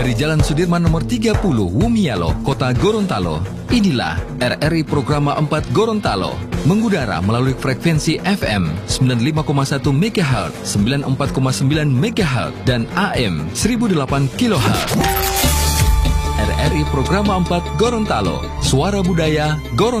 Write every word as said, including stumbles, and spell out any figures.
Dari Jalan Sudirman nomor tiga puluh, Wumialo, Kota Gorontalo. Inilah R R I Programa empat Gorontalo, mengudara melalui frekuensi F M sembilan puluh lima koma satu megahertz, sembilan puluh empat koma sembilan megahertz, dan A M seribu delapan kilohertz. R R I Programa empat Gorontalo, suara budaya Gorontalo.